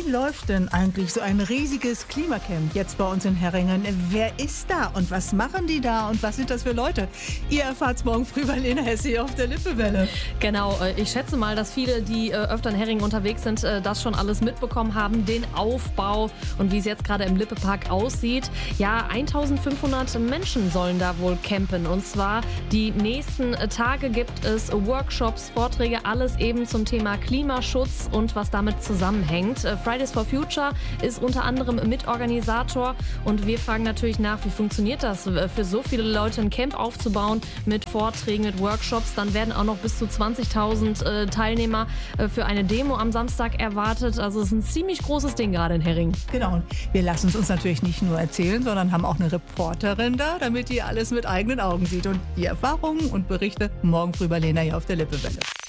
läuft denn eigentlich so ein riesiges Klimacamp jetzt bei uns in Herringen? Wer ist da und was machen die da und was sind das für Leute? Ihr erfahrt's morgen früh bei Lena Hesse auf der Lippewelle. Genau, ich schätze mal, dass viele, die öfter in Herringen unterwegs sind, das schon alles mitbekommen haben, den Aufbau und wie es jetzt gerade im Lippepark aussieht. Ja, 1500 Menschen sollen da wohl campen und zwar die nächsten Tage gibt es Workshops, Vorträge, alles eben zum Thema Klimaschutz und was damit zusammenhängt. Fridays for Future ist unter anderem Mitorganisator und wir fragen natürlich nach, wie funktioniert das, für so viele Leute ein Camp aufzubauen mit Vorträgen, mit Workshops. Dann werden auch noch bis zu 20.000 Teilnehmer für eine Demo am Samstag erwartet. Also es ist ein ziemlich großes Ding gerade in Herringen. Genau, und wir lassen es uns natürlich nicht nur erzählen, sondern haben auch eine Reporterin da, damit die alles mit eigenen Augen sieht. Und die Erfahrungen und Berichte morgen früh bei Lena hier auf der Lippewelle.